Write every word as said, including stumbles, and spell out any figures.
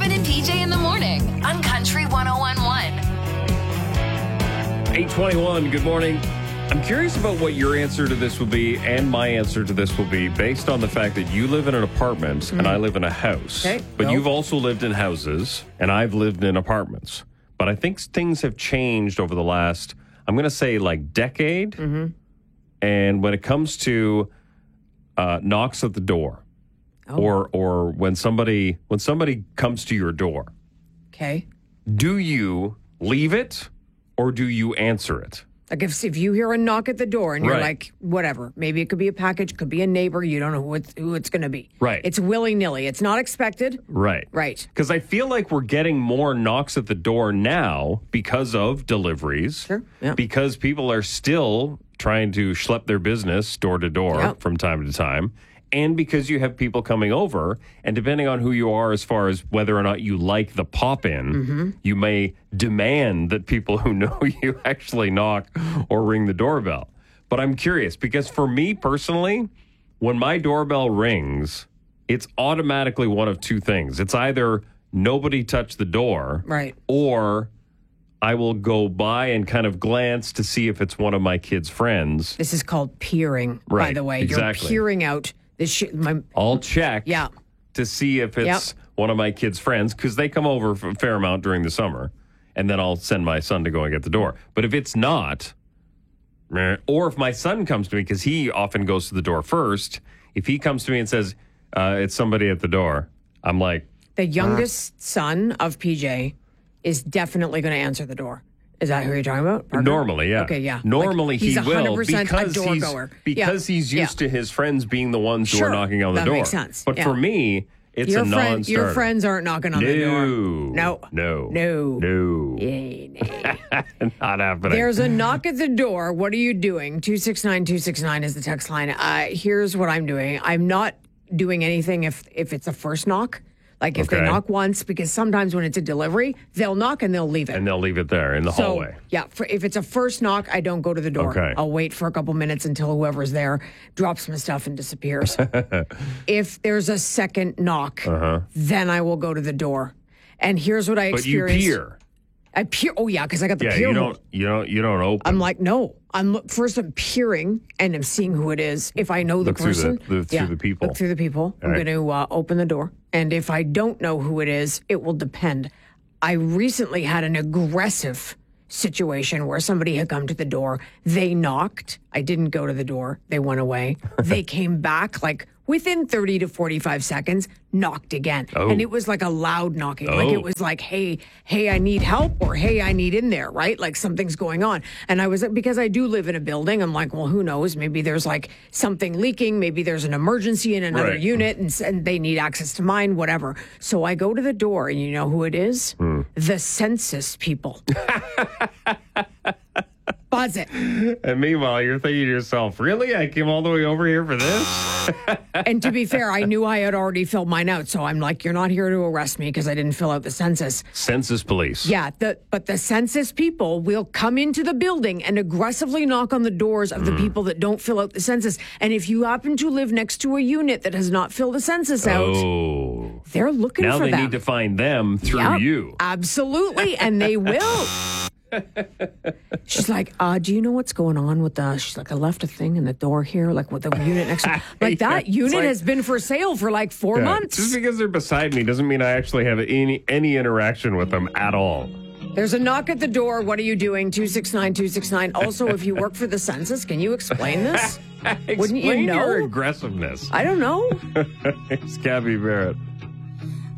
Robin and P J in the morning on Country one oh one point one. eight twenty-one, good morning. I'm curious about what your answer to this will be and my answer to this will be based on the fact that you live in an apartment mm-hmm. and I live in a house. Okay. But Nope. you've also lived in houses and I've lived in apartments. But I think things have changed over the last, I'm going to say like decade. Mm-hmm. And when it comes to uh, knocks at the door Oh. or or when somebody when somebody comes to your door, Okay. do you leave it or do you answer it? Like if if you hear a knock at the door and you're Right. like, whatever, maybe it could be a package, could be a neighbor, you don't know who it's, who it's going to be. Right. It's willy-nilly. It's not expected. Right. Right. Because I feel like we're getting more knocks at the door now because of deliveries. Sure, yeah. Because people are still trying to schlep their business door to door Yeah. from time to time. And because you have people coming over, and depending on who you are as far as whether or not you like the pop-in, Mm-hmm. you may demand that people who know you actually knock or ring the doorbell. But I'm curious, because for me personally, when my doorbell rings, it's automatically one of two things. It's either nobody touched the door, Right. or I will go by and kind of glance to see if it's one of my kids' friends. This is called peering, by Right, the way. exactly. You're peering out. This shit, my, I'll check Yeah. to see if it's Yep. one of my kids' friends, because they come over a fair amount during the summer, and then I'll send my son to go and get the door. But if it's not, meh, or if my son comes to me, because he often goes to the door first, if he comes to me and says, uh, it's somebody at the door, I'm like, the youngest son of P J is definitely going to answer the door. Is that who you're talking about? Parker? normally, yeah. Okay, yeah. Normally Like, he's he will, one hundred percent because a door he's, goer. because Yeah. he's used Yeah. to his friends being the ones who Sure, are knocking on the that door. makes sense, But yeah. for me, it's Your a friend, non-starter. your friends aren't knocking on the door. No. No. No. No. No. Yay, nay. Not happening. There's a knock at the door. What are you doing? two six nine two six nine is the text line. Uh, here's what I'm doing. I'm not doing anything if if it's a first knock. Like if Okay. they knock once, because sometimes when it's a delivery, they'll knock and they'll leave it. And they'll leave it there in the so, hallway. yeah, for, if it's a first knock, I don't go to the door. Okay. I'll wait for a couple minutes until whoever's there drops my stuff and disappears. If there's a second knock, Uh-huh. then I will go to the door. And here's what I But you experienced. peer. I peer. Oh yeah, because I got the Yeah, peer you mode. don't you don't you don't open. I'm like, no. I'm look- first. I'm peering and I'm seeing who it is. If I know the Look through the- person, the- through the people. Look through the people. I'm All right. going to uh, open the door, and if I don't know who it is, it will depend. I recently had an aggressive situation where somebody had come to the door. They knocked. I didn't go to the door. They went away. They came back like within thirty to forty-five seconds, knocked again. Oh. And it was like a loud knocking. Like Oh. it was like, hey, hey, I need help, or hey, I need in there, right? Like something's going on. And I was, because I do live in a building, I'm like, well, who knows? Maybe there's like something leaking. Maybe there's an emergency in another Right. unit and, s- and they need access to mine, whatever. So I go to the door, and you know who it is? Hmm. The census people. Buzz it. And meanwhile, you're thinking to yourself, really? I came all the way over here for this? And to be fair, I knew I had already filled mine out. So I'm like, you're not here to arrest me because I didn't fill out the census. Census police. Yeah, the, but the census people will come into the building and aggressively knock on the doors of the Hmm. people that don't fill out the census. And if you happen to live next to a unit that has not filled the census out, Oh. they're looking Now for they them. need to find them through Yep, you. Absolutely, and they will. She's like, uh, do you know what's going on with the, she's like, I left a thing in the door here, like with the unit next to, like Yeah, that it's unit like- has been for sale for like four Yeah. months. Just because they're beside me doesn't mean I actually have any any interaction with them at all. There's a knock at the door. What are you doing? two six nine two six nine. Also, if you work for the census, can you explain this? Wouldn't you Explain know? your aggressiveness. I don't know. It's Gabby Barrett.